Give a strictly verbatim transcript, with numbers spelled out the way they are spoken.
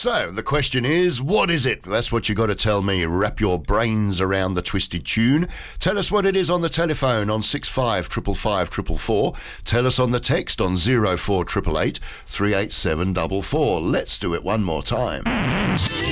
So, the question is, what is it? That's what you got to tell me. Wrap your brains around the twisted tune. Tell us what it is on the telephone on six five five five five four four. Tell us on the text on zero four eight eight eight, three eight seven four four. Let's do it one more time.